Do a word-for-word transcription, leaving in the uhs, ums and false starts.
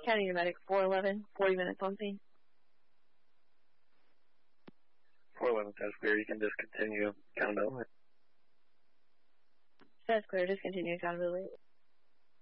County Medic four eleven, forty minutes on scene. four eleven, that's clear. You can discontinue accountability. That's clear. Discontinue accountability.